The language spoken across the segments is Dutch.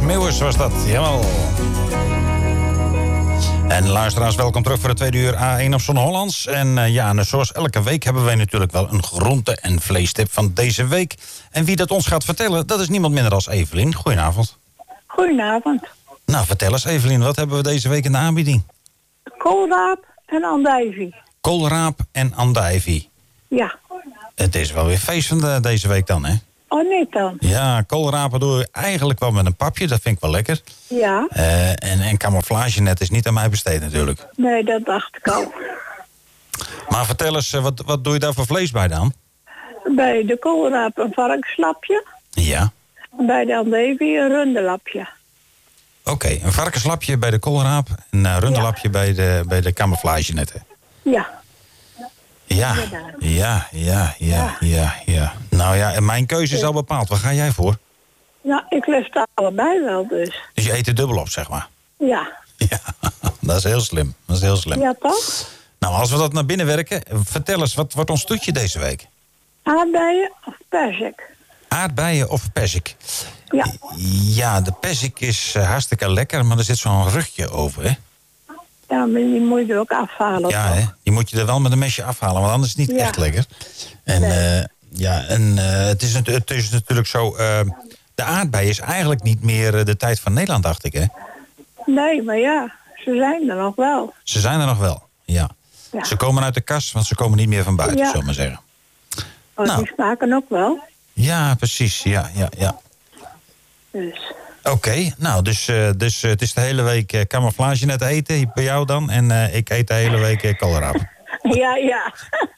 Meeuwis was dat, jawel. En luisteraars, welkom terug voor de tweede uur A1 op Zon Hollands. En zoals elke week hebben wij natuurlijk wel een groente- en vleestip van deze week. En wie dat ons gaat vertellen, dat is niemand minder dan Evelien. Goedenavond. Goedenavond. Nou, vertel eens Evelien, wat hebben we deze week in de aanbieding? Koolraap en andijvie. Koolraap en andijvie. Ja. Het is wel weer feest van deze week dan, hè? Oh, niet dan? Ja, koolrapen doe je eigenlijk wel met een papje. Dat vind ik wel lekker. Ja. En camouflage net is niet aan mij besteed natuurlijk. Nee, dat dacht ik al. Maar vertel eens, wat doe je daar voor vlees bij dan? Bij de koolraap een varkenslapje. Ja. Bij de andijvie een runderlapje. Oké, een varkenslapje bij de koolraap en een runderlapje bij de camouflage netten. Ja. Ja, ja. Nou ja, en mijn keuze is al bepaald. Waar ga jij voor? Nou, ik lust allebei wel dus. Dus je eet er dubbel op, zeg maar. Ja. Ja, dat is heel slim. Dat is heel slim. Ja, toch? Nou, als we dat naar binnen werken, vertel eens, wat wordt ons toetje deze week? Aardbeien of persik? Aardbeien of persik? Ja. Ja, de persik is hartstikke lekker, maar er zit zo'n rugje over, hè? Ja, maar die moet je er ook afhalen. Ja, hè? Die moet je er wel met een mesje afhalen, want anders is het niet echt lekker. En het is natuurlijk zo, de aardbei is eigenlijk niet meer de tijd van Nederland, dacht ik, hè? Nee, maar ja, ze zijn er nog wel. Ze zijn er nog wel, ja. Ze komen uit de kast, want ze komen niet meer van buiten, zullen we maar zeggen. Oh, die smaken ook wel. Ja, precies, ja. Dus. Oké, nou, dus het is de hele week camouflage net eten bij jou dan. En ik eet de hele week koolraap. Ja.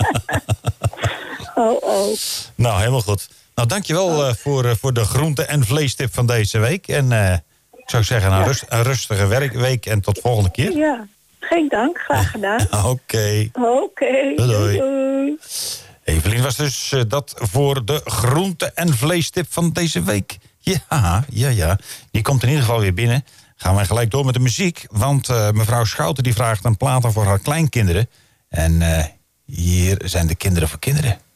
Oh. Nou, helemaal goed. Nou, dankjewel voor de groente- en vleestip van deze week. En ik zou zeggen, een rustige werkweek en tot volgende keer. Ja, geen dank. Graag gedaan. Oké. Doei. Evelien was dus dat voor de groente- en vleestip van deze week. Ja. Die komt in ieder geval weer binnen. Gaan wij gelijk door met de muziek. Want mevrouw Schouten die vraagt een plaat voor haar kleinkinderen. En hier zijn de kinderen voor kinderen.